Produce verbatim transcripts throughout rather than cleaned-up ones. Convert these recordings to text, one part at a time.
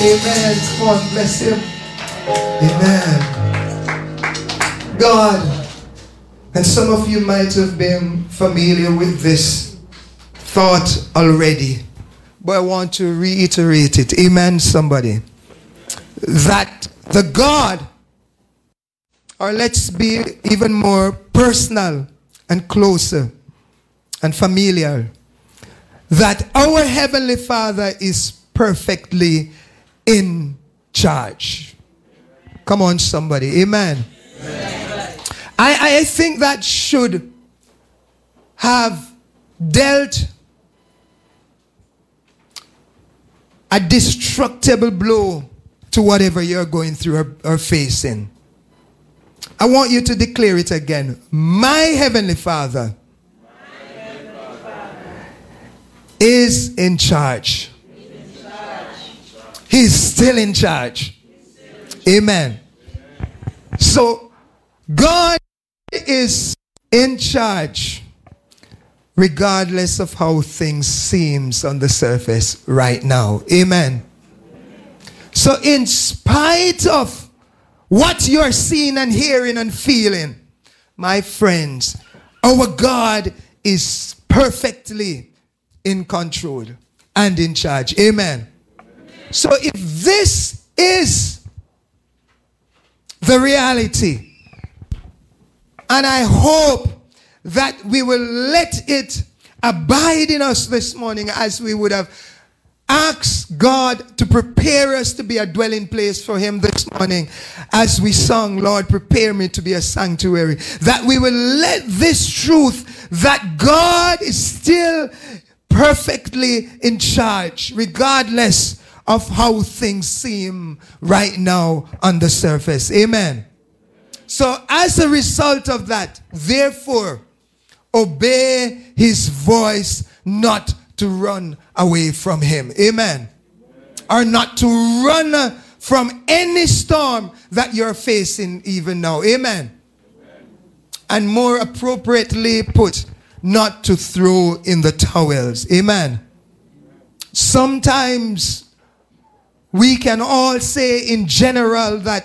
Amen. Come on, bless him. Amen. God, and some of you might have been familiar with this thought already, but I want to reiterate it. Amen, somebody. That the God, or let's be even more personal and closer and familiar, that our Heavenly Father is perfectly in charge. Come on, somebody. Amen. Amen. I, I think that should have dealt a destructible blow to whatever you're going through or, or facing. I want you to declare it again. My Heavenly Father, My Heavenly Father is in charge. In charge. He's still in charge. Still in charge. Amen. Amen. So, God is in charge regardless of how things seems on the surface right now. Amen. So in spite of what you're seeing and hearing and feeling, my friends, our God is perfectly in control and in charge. Amen. So if this is the reality, and I hope that we will let it abide in us this morning, as we would have asked God to prepare us to be a dwelling place for him this morning, as we sung, Lord, prepare me to be a sanctuary. That we will let this truth that God is still perfectly in charge, regardless of how things seem right now on the surface. Amen. So as a result of that, therefore, obey his voice, not to run away from him. Amen. Or not to run from any storm that you're facing even now. Amen. And more appropriately put, not to throw in the towels. Amen. Sometimes we can all say in general that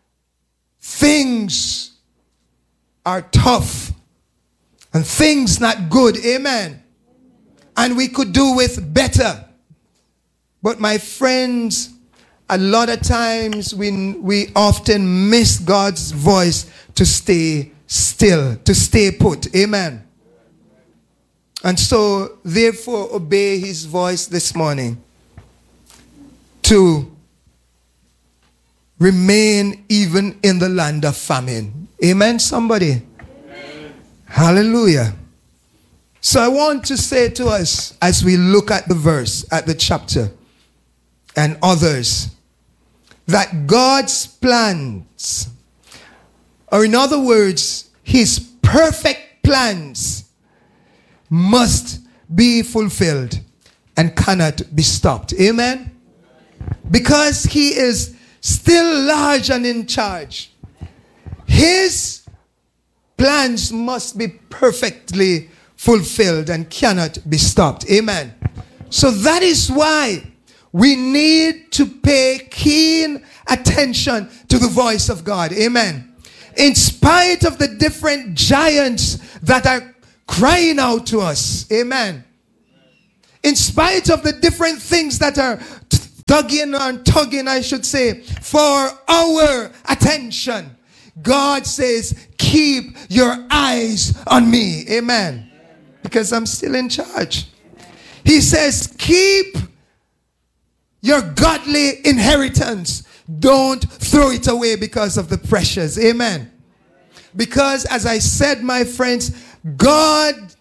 things are tough and things not good. Amen. And we could do with better. But my friends, a lot of times we, we often miss God's voice to stay still, to stay put. Amen. And so, therefore, obey his voice this morning to remain even in the land of famine. Amen, somebody? Amen. Hallelujah. So I want to say to us, as we look at the verse, at the chapter, and others, that God's plans, or in other words, his perfect plans, must be fulfilled and cannot be stopped. Amen? Because he is still large and in charge. His plans must be perfectly fulfilled and cannot be stopped. Amen. So that is why we need to pay keen attention to the voice of God. Amen. In spite of the different giants that are crying out to us. Amen. In spite of the different things that are tugging and tugging, I should say, for our attention, God says, keep your eyes on me. Amen. Because I'm still in charge. He says, keep your godly inheritance. Don't throw it away because of the pressures. Amen. Because as I said, my friends, God's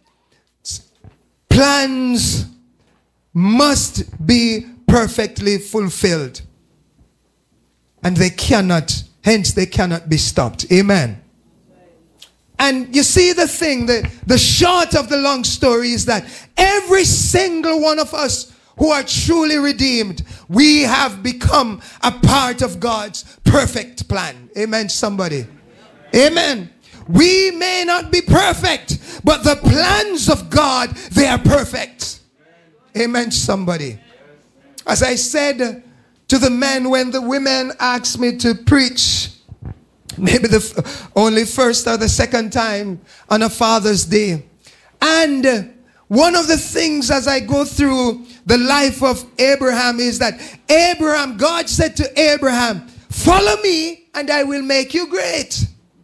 plans must be perfectly fulfilled. And they cannot, hence they cannot be stopped. Amen. And you see the thing, the, the short of the long story is that every single one of us who are truly redeemed, we have become a part of God's perfect plan. Amen, somebody. Amen. We may not be perfect, but the plans of God, they are perfect. Amen, somebody. As I said to the men when the women asked me to preach, maybe the f- only first or the second time on a Father's Day. And one of the things as I go through the life of Abraham is that Abraham, God said to Abraham, follow me and I will make you great.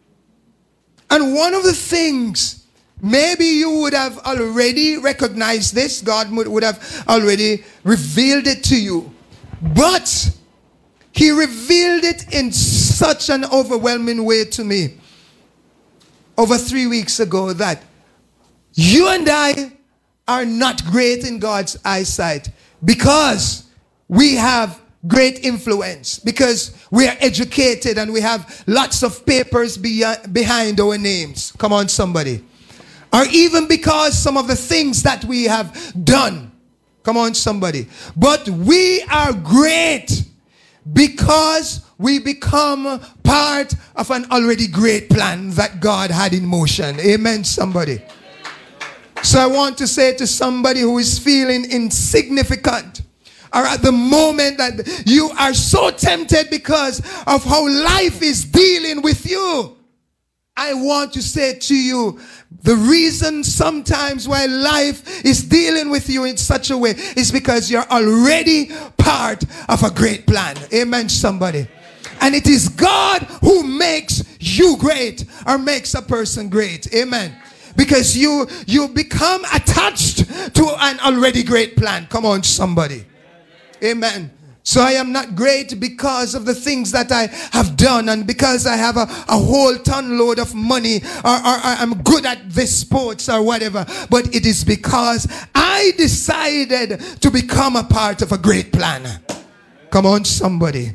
And one of the things, maybe you would have already recognized this, God would have already revealed it to you. But he revealed it in such an overwhelming way to me over three weeks ago that you and I are not great in God's eyesight because we have great influence, because we are educated and we have lots of papers be- behind our names. Come on, somebody. Or even because some of the things that we have done. Come on, somebody. But we are great because we become part of an already great plan that God had in motion. Amen, somebody. So I want to say to somebody who is feeling insignificant, or at the moment that you are so tempted because of how life is dealing with you, I want to say to you, the reason sometimes why life is dealing with you in such a way is because you're already part of a great plan. Amen, somebody. And it is God who makes you great or makes a person great. Amen. Because you, you become attached to an already great plan. Come on, somebody. Amen. So I am not great because of the things that I have done and because I have a, a whole ton load of money or, or, or I'm good at this sports or whatever. But it is because I decided to become a part of a great plan. Come on, somebody.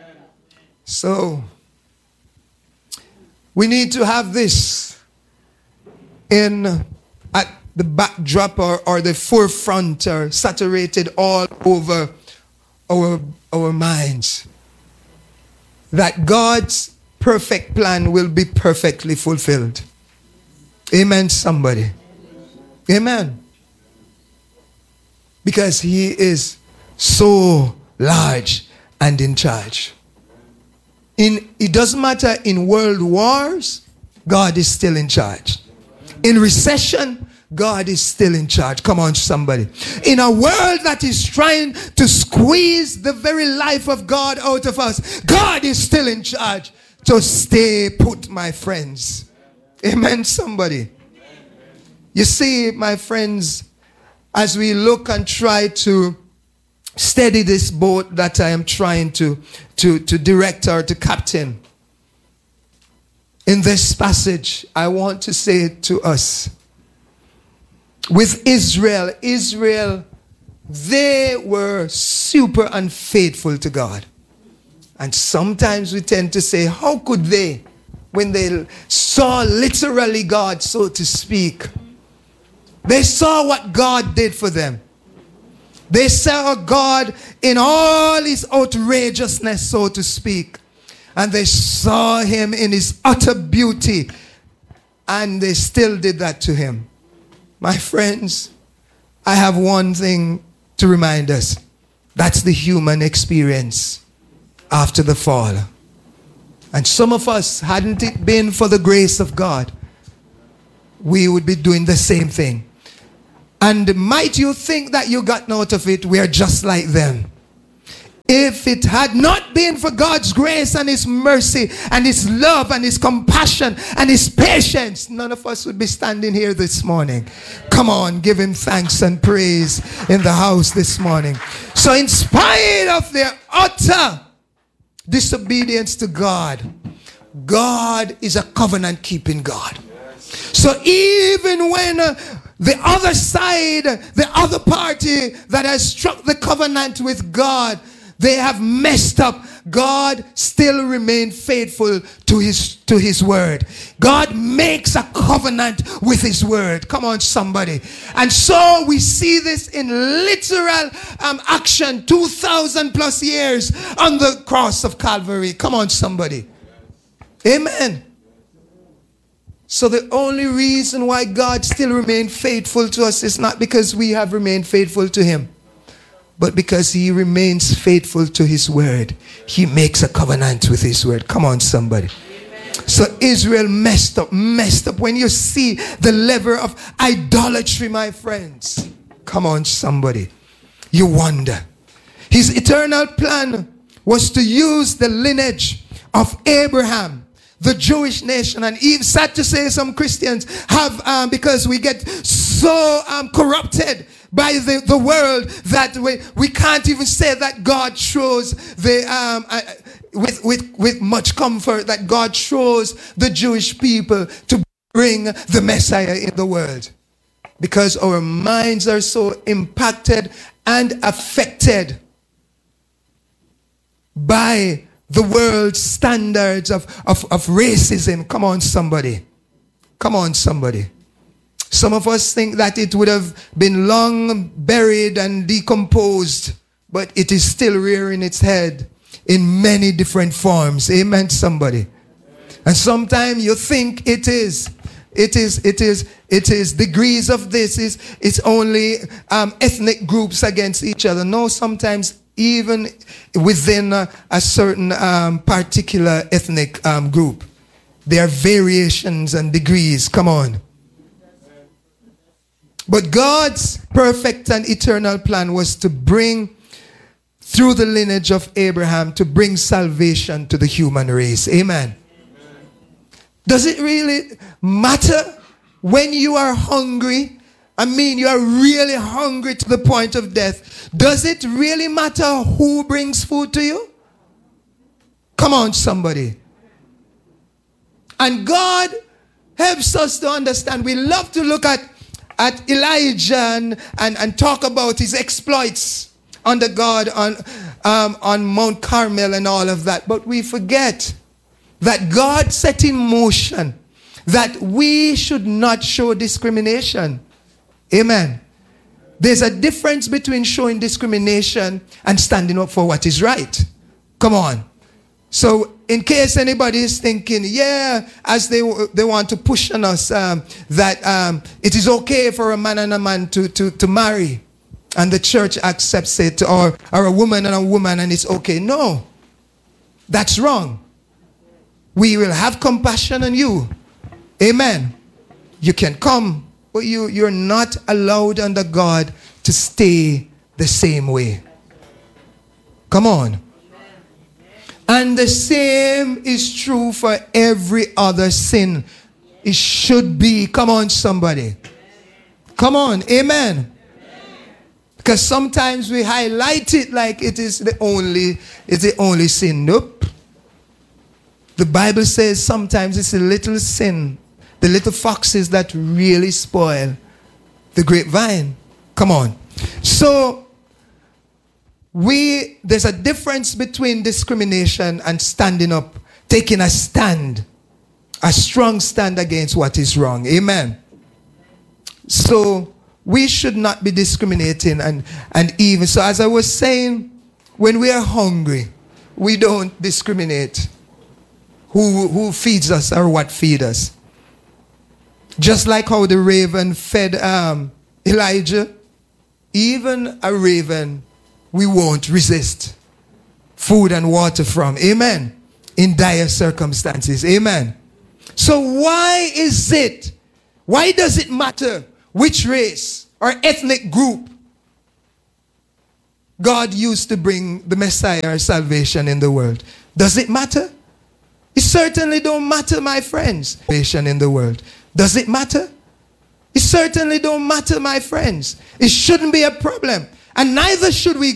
So we need to have this in at the backdrop or, or the forefront or saturated all over our, our minds. That God's perfect plan will be perfectly fulfilled. Amen, somebody. Amen. Because he is so large and in charge. In, it doesn't matter in world wars, God is still in charge. In recession, God is still in charge. Come on, somebody. In a world that is trying to squeeze the very life of God out of us, God is still in charge. So stay put, my friends. Amen, somebody. You see, my friends, as we look and try to steady this boat that I am trying to, to, to direct or to captain, in this passage, I want to say to us, with Israel, Israel, they were super unfaithful to God. And sometimes we tend to say, how could they, when they saw literally God, so to speak, they saw what God did for them. They saw God in all his outrageousness, so to speak. And they saw him in his utter beauty. And they still did that to him. My friends, I have one thing to remind us. That's the human experience after the fall. And some of us, hadn't it been for the grace of God, we would be doing the same thing. And might you think that you got out of it, we are just like them. If it had not been for God's grace and his mercy and his love and his compassion and his patience, none of us would be standing here this morning. Come on, give him thanks and praise in the house this morning. So in spite of their utter disobedience to God, God is a covenant-keeping God. So even when uh, the other side, the other party that has struck the covenant with God, they have messed up, God still remains faithful to his, to his word. God makes a covenant with his word. Come on, somebody. And so we see this in literal um, action, two thousand plus years on the cross of Calvary. Come on, somebody. Amen. So the only reason why God still remains faithful to us is not because we have remained faithful to him, But because he remains faithful to his word, he makes a covenant with his word. Come on, somebody. Amen. So Israel messed up, messed up. When you see the level of idolatry, my friends, come on, somebody, you wonder. His eternal plan was to use the lineage of Abraham, the Jewish nation. And even sad to say, some Christians have, um, because we get so um, corrupted by the, the world that we, we can't even say that God chose the um, uh, with, with, with much comfort that God chose the Jewish people to bring the Messiah in the world. Because our minds are so impacted and affected by the world's standards of, of, of racism. Come on, somebody. Come on, somebody. Some of us think that it would have been long buried and decomposed, but it is still rearing its head in many different forms. Amen, somebody. And sometimes you think it is. It is, it is, it is degrees of this. It's, it's only um, ethnic groups against each other. No, sometimes even within a, a certain um, particular ethnic um, group, there are variations and degrees. Come on. But God's perfect and eternal plan was to bring, through the lineage of Abraham, to bring salvation to the human race. Amen. Amen. Does it really matter when you are hungry? I mean, you are really hungry to the point of death. Does it really matter who brings food to you? Come on, somebody. And God helps us to understand. We love to look at At Elijah and, and, and talk about his exploits under God on, um, on Mount Carmel and all of that. But we forget that God set in motion that we should not show discrimination. Amen. There's a difference between showing discrimination and standing up for what is right. Come on. So in case anybody is thinking, yeah, as they they want to push on us, um, that um, it is okay for a man and a man to, to, to marry, and the church accepts it, or, or a woman and a woman, and it's okay. No, that's wrong. We will have compassion on you. Amen. You can come, but you, you're not allowed under God to stay the same way. Come on. And the same is true for every other sin. It should be. Come on, somebody. Come on. Amen. Because sometimes we highlight it like it is the only, it's the only sin. Nope. The Bible says sometimes it's the little sin, the little foxes that really spoil the grapevine. Come on. So, We, there's a difference between discrimination and standing up, taking a stand, a strong stand against what is wrong. Amen. So we should not be discriminating and, and even. So as I was saying, when we are hungry, we don't discriminate who, who feeds us or what feeds us. Just like how the raven fed um, Elijah, even a raven we won't resist food and water from. Amen. In dire circumstances. Amen. So why is it, why does it matter which race or ethnic group God used to bring the Messiah or salvation in the world? Does it matter? It certainly don't matter, my friends. Salvation in the world. Does it matter? It certainly don't matter, my friends. It shouldn't be a problem. And neither should we